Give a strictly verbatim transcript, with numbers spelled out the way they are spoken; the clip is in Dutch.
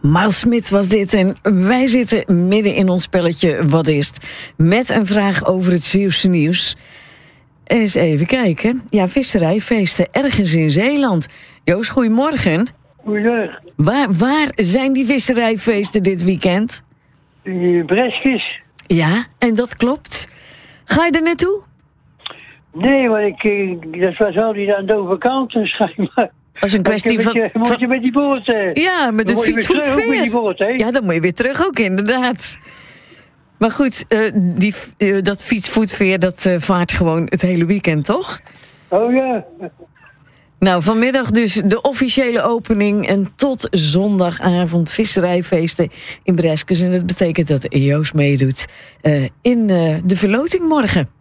Miles Smith was dit en wij zitten midden in ons spelletje Wat is het? Met een vraag over het Zeeuwse nieuws. Eens even kijken. Ja, visserijfeesten ergens in Zeeland. Joost, goedemorgen. Goedemorgen. Waar, waar zijn die visserijfeesten dit weekend? In Breskis. Ja, en dat klopt. Ga je er naartoe? Nee, want ik, ik, dat was al niet aan de overkant, dus ga ik maar... Dat is een kwestie moet je, van... Moet je met die boot, hè? Ja, met dan het fietsvoetveer. Ja, dan moet je weer terug ook, inderdaad. Maar goed, uh, die, uh, dat fietsvoetveer, dat uh, vaart gewoon het hele weekend, toch? Oh ja. Nou, vanmiddag dus de officiële opening en tot zondagavond visserijfeesten in Breskes. En dat betekent dat Joost meedoet uh, in uh, de verloting morgen.